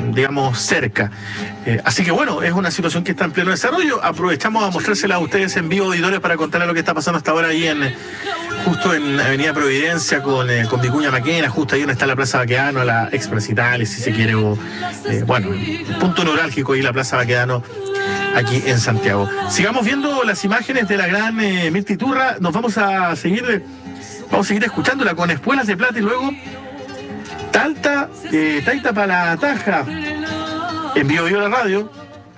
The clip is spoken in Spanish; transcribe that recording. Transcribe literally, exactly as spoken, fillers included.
digamos, cerca. Eh, así que bueno, es una situación que está en pleno desarrollo. Aprovechamos a mostrársela a ustedes en vivo, auditores, para contarles lo que está pasando hasta ahora ahí en justo en Avenida Providencia con, eh, con Vicuña Maquena, justo ahí donde está la Plaza Baquedano, la ex Plaza Italia, si se quiere, o, eh, bueno, punto neurálgico ahí la Plaza Baquedano aquí en Santiago. Sigamos viendo las imágenes de la gran eh, Mirta Iturra. Nos vamos a seguir, vamos a seguir escuchándola con Espuelas de Plata y luego Talta, eh, Taita para la Taja en Bio Bio la radio.